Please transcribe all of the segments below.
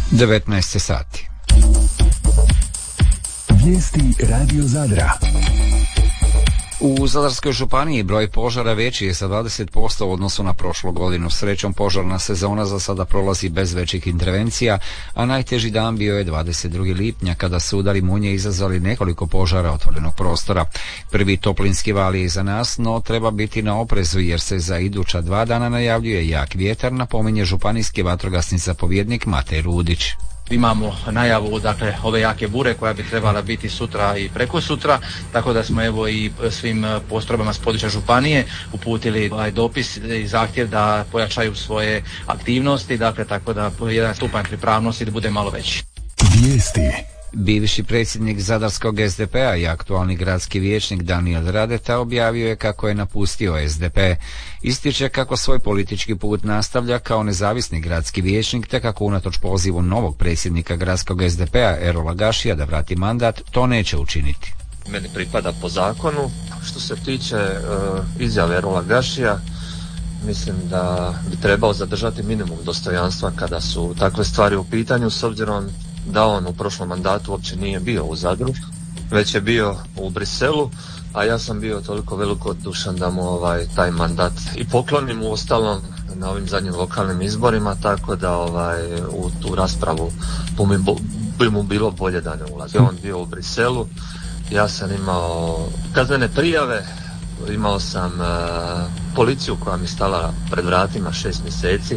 19 sati. Vijesti Radio Zadra. U Zadarskoj županiji broj požara veći je sa 20% u odnosu na prošlu godinu. Srećom, požarna sezona za sada prolazi bez većih intervencija, a najteži dan bio je 22. lipnja kada su udari munje izazvali nekoliko požara otvorenog prostora. Prvi toplinski val je iza nas, no treba biti na oprezu jer se za iduća 2 dana najavljuje jak vjetar, napominje županijski vatrogasni zapovjednik Matej Rudić. Imamo najavu ove jake bure koja bi trebala biti sutra i prekosutra, tako da smo i svim postrojbama s područja županije uputili dopis i zahtjev da pojačaju svoje aktivnosti, tako da jedan stupanj pripravnosti da bude malo veći. Vijesti. Bivši predsjednik Zadarskog SDP-a i aktualni gradski vijećnik Danijel Radeta objavio je kako je napustio SDP. Ističe kako svoj politički put nastavlja kao nezavisni gradski vijećnik, te kako unatoč pozivu novog predsjednika gradskog SDP-a Erola Gašija da vrati mandat, to neće učiniti. Meni pripada po zakonu. Što se tiče izjave Erola Gašija, mislim da bi trebao zadržati minimum dostojanstva kada su takve stvari u pitanju, s obzirom da on u prošlom mandatu uopće nije bio u Zadru, već je bio u Briselu, a ja sam bio toliko velikodušan da mu taj mandat i poklonim, u ostalom na ovim zadnjim lokalnim izborima, tako da u tu raspravu bi mu bilo bolje da ne ulazi. On bio u Briselu, ja sam imao kaznene prijave, imao sam policiju koja mi stala pred vratima 6 mjeseci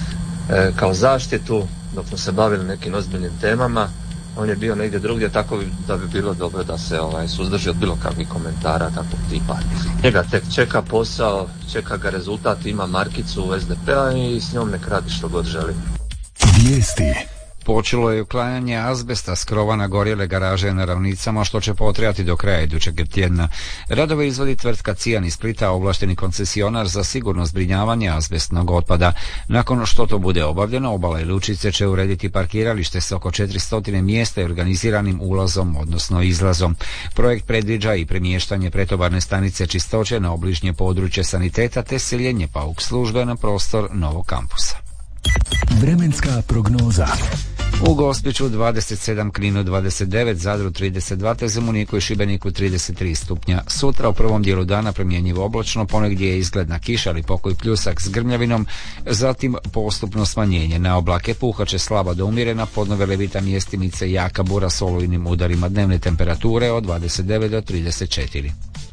kao zaštitu dok smo se bavili nekim ozbiljnim temama. On je bio negdje drugdje, tako da bi bilo dobro da se suzdrži od bilo kakvih komentara takvog tipa. Njega tek čeka posao, čeka ga rezultat, ima markicu SDP-a i s njom nek radi što god želi. Vijesti. Počelo je uklanjanje azbesta s krova na gorjele garaže na Ravnicama, što će potrajati do kraja idućeg tjedna. Radove izvodi tvrtka Cijan iz Splita, ovlašteni koncesionar za sigurno zbrinjavanje azbestnog otpada. Nakon što to bude obavljeno, Obala i Lučice će urediti parkiralište s oko 400 mjesta i organiziranim ulazom, odnosno izlazom. Projekt predviđa i premještanje pretovarne stanice čistoće na obližnje područje saniteta te seljenje PAUK službe na prostor novog kampusa. Vremenska prognoza. U Gospiću 27, Kninu 29, Zadru 32, te Zemuniku i Šibeniku 33 stupnja. Sutra u prvom dijelu dana promjenjivo oblačno, ponegdje je izgledna kiša ali pokoj pljusak s grmljavinom, zatim postupno smanjenje. Na oblake puhaće slaba do umjerena, podnove levita mjestimice jaka bura s olujnim udarima, dnevne temperature od 29 do 34.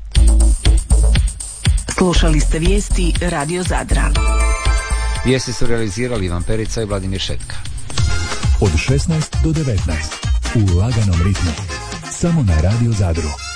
Slušali ste vijesti Radio Zadra. Vijesti su realizirali Ivan Perica i Vladimir Šetka. Od 16 do 19 u laganom ritmu. Samo na Radio Zadru.